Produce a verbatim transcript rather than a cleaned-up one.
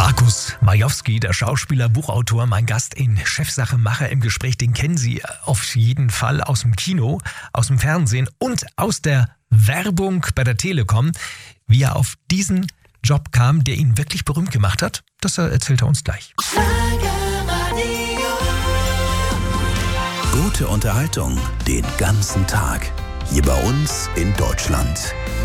Markus Majowski, der Schauspieler, Buchautor, mein Gast in Chefsache Macher im Gespräch, den kennen Sie auf jeden Fall aus dem Kino, aus dem Fernsehen und aus der Werbung bei der Telekom. Wie er auf diesen Job kam, der ihn wirklich berühmt gemacht hat, das erzählt er uns gleich. Gute Unterhaltung den ganzen Tag. Hier bei uns in Deutschland.